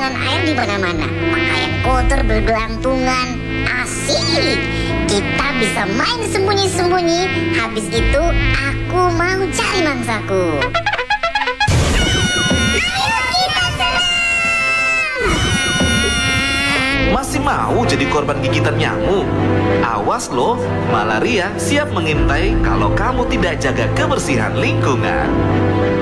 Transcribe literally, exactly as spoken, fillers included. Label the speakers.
Speaker 1: genangan air di mana-mana, pakaian kotor bergelantungan. Asik, kita bisa main sembunyi-sembunyi. Habis itu aku mau cari mangsaku.
Speaker 2: Masih mau jadi korban gigitan nyamuk? Awas loh, malaria siap mengintai kalau kamu tidak jaga kebersihan lingkungan.